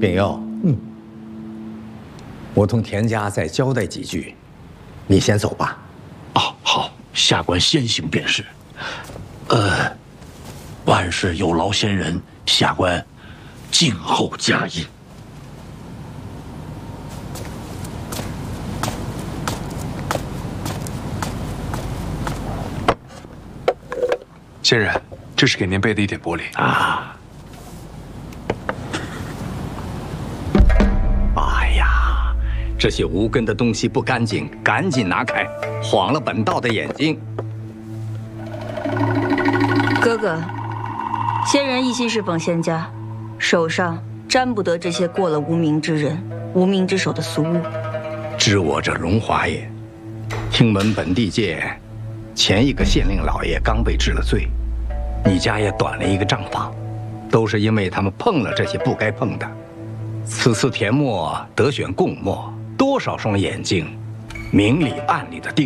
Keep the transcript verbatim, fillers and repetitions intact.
秉佑，嗯，我同田家再交代几句，你先走吧。 哦，好，下官先行便是。呃，万事有劳先人，下官静候佳音。 先人，这是给您备的一点玻璃啊。 哎呀，这些无根的东西不干净，赶紧拿开，晃了本道的眼睛。 哥哥，先人一心侍奉仙家，手上沾不得这些过了无名之人、无名之手的俗物。 知我者荣华也。听闻本地界前一个县令老爷刚被治了罪。 你家也短了一个账房，都是因为他们碰了这些不该碰的。此次田墨得选贡墨，多少双眼睛，明里暗里的盯。